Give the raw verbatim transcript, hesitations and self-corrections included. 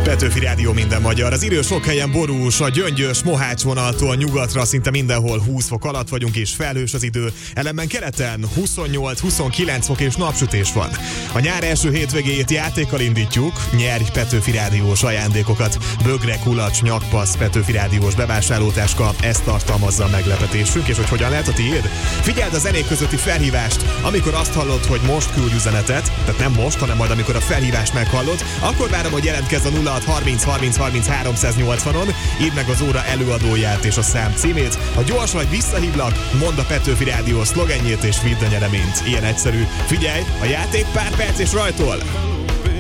Petőfi Rádió minden magyar. Az idő sok helyen borús, a Gyöngyös Mohács vonaltól nyugatra szinte mindenhol húsz fok alatt vagyunk, és felhős az idő. Ellenben keleten huszonnyolc-huszonkilenc fok és napsütés van. A nyár első hétvégéjét játékkal indítjuk. Nyerj Petőfi Rádiós ajándékokat. Bögre, kulacs, nyakpassz, Petőfi Rádiós bevásárlótáska. Ezt tartalmazza a meglepetésünk, és hogy hogyan lehet a tiéd? Figyeld a zenék közötti felhívást, amikor azt hallod, hogy most küldj üzenetet, tehát nem most, hanem majd amikor a felhívást meghallod, akkor várom, hogy jelentkezz a nulla hat harminc harminc harminc háromszáznyolcvanon, írd meg az óra előadóját és a szám címét. Ha gyors vagy, visszahívlak, mondd a Petőfi Rádió szlogenjét és vidd a nyereményt. Ilyen egyszerű. Figyelj, a játék pár perc és rajtol!